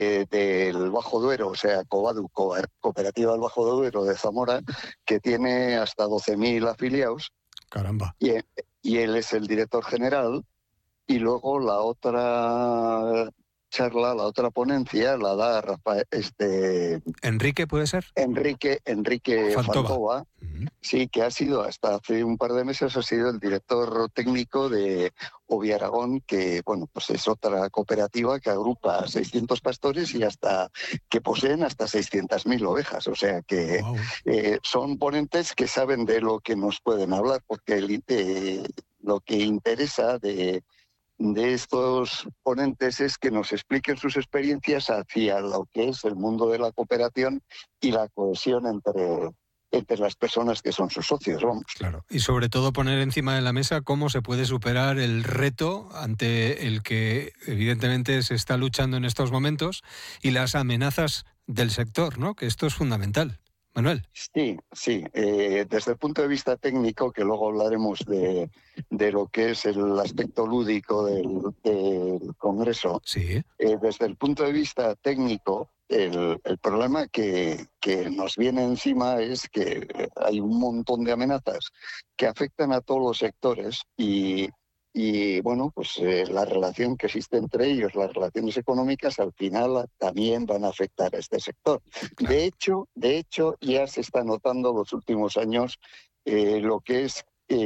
del Bajo Duero, o sea, Covadu, Cooperativa del Bajo Duero de Zamora, que tiene hasta 12.000 afiliados. Caramba. Y él es el director general. Y luego la otra charla, la otra ponencia la da Rafael, ¿Enrique puede ser? Enrique Fantova, sí, que ha sido hasta hace un par de meses ha sido el director técnico de Oviaragón, que bueno, pues es otra cooperativa que agrupa a 600 pastores y que poseen hasta 600.000 ovejas. O sea que son ponentes que saben de lo que nos pueden hablar, porque lo que interesa de estos ponentes es que nos expliquen sus experiencias hacia lo que es el mundo de la cooperación y la cohesión entre las personas que son sus socios, vamos. Claro, y sobre todo poner encima de la mesa cómo se puede superar el reto ante el que evidentemente se está luchando en estos momentos y las amenazas del sector, ¿no? Que esto es fundamental. Manuel. Sí. Desde el punto de vista técnico, que luego hablaremos de lo que es el aspecto lúdico del Congreso, sí. Desde el punto de vista técnico, el problema que nos viene encima es que hay un montón de amenazas que afectan a todos los sectores y bueno, pues la relación que existe entre ellos, las relaciones económicas, al final también van a afectar a este sector. Claro. De hecho, ya se está notando los últimos años lo que es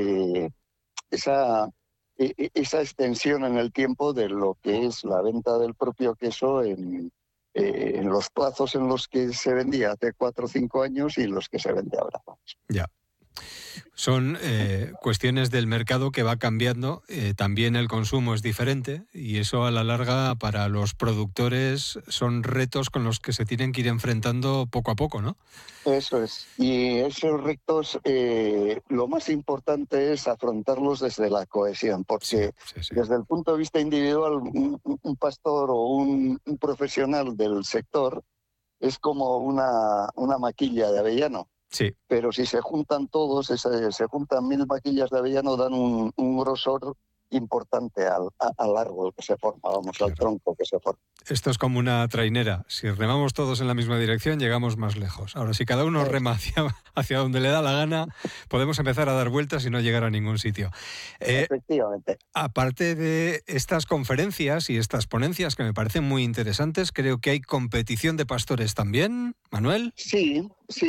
esa extensión en el tiempo de lo que es la venta del propio queso en los plazos en los que se vendía hace 4 o 5 años y en los que se vende ahora. Ya. Son cuestiones del mercado que va cambiando, también el consumo es diferente y eso a la larga para los productores son retos con los que se tienen que ir enfrentando poco a poco, ¿no? Eso es. Y esos retos, lo más importante es afrontarlos desde la cohesión, porque desde el punto de vista individual, un pastor o un profesional del sector es como una maquilla de avellano. Sí. Pero si se juntan todos, se juntan 1000 maquillas de avellano, dan un grosor importante al árbol que se forma, vamos, claro. Al tronco que se forma. Esto es como una trainera. Si remamos todos en la misma dirección, llegamos más lejos. Ahora, si cada uno rema hacia donde le da la gana, podemos empezar a dar vueltas y no llegar a ningún sitio. Efectivamente. Aparte de estas conferencias y estas ponencias que me parecen muy interesantes, creo que hay competición de pastores también, Manuel. Sí,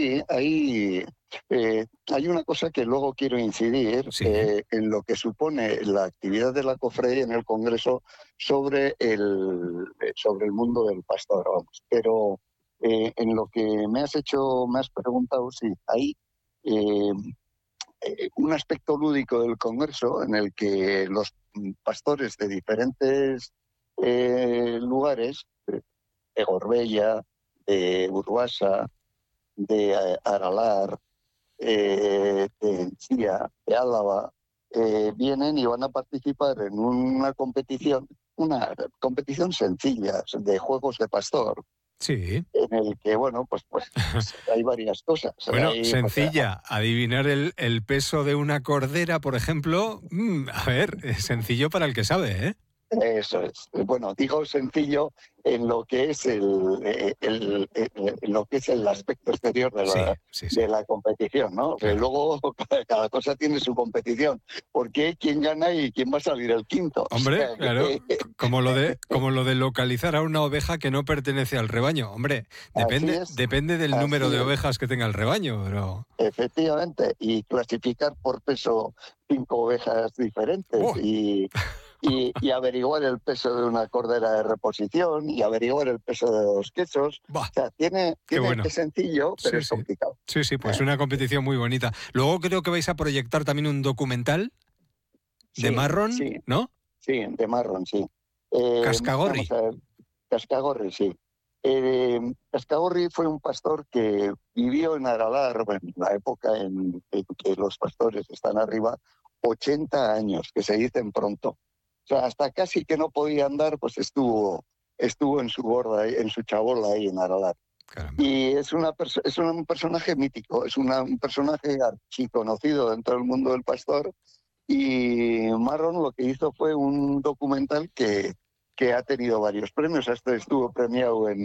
hay una cosa que luego quiero incidir en lo que supone la actividad de la cofradía en el Congreso sobre el mundo del pastor, vamos. Pero en lo que me has preguntado, sí, hay un aspecto lúdico del Congreso en el que los pastores de diferentes lugares, de Gorbella, de Urbasa, de Aralar, de Enchía, de Álava, vienen y van a participar en una competición sencilla de juegos de pastor. Sí. En el que, bueno, pues hay varias cosas. Bueno, sencilla. Adivinar el peso de una cordera, por ejemplo, a ver, es sencillo para el que sabe, ¿eh? Eso es. Bueno, digo sencillo en lo que es lo que es el aspecto exterior de la competición, ¿no? Claro. Luego cada cosa tiene su competición. Porque quién gana y quién va a salir el quinto. Hombre, o sea, claro, como lo de localizar a una oveja que no pertenece al rebaño. Hombre, depende del número de ovejas que tenga el rebaño, pero... Efectivamente, y clasificar por peso 5 ovejas diferentes y averiguar el peso de una cordera de reposición y averiguar el peso de los quesos. O sea, tiene que sencillo, pero es complicado. Sí, pues una competición muy bonita. Luego creo que vais a proyectar también un documental de Marron, ¿no? Sí, de Marron, sí. Cascagorri. Cascagorri, sí. Cascagorri fue un pastor que vivió en Aralar, en la época en que los pastores están arriba, 80 años, que se dicen pronto. O sea, hasta casi que no podía andar, pues estuvo en su borda, en su chabola ahí en Aralar. Caramba. Y es un personaje mítico, es un personaje archiconocido dentro del mundo del pastor. Y Marron lo que hizo fue un documental que que ha tenido varios premios. Este estuvo premiado en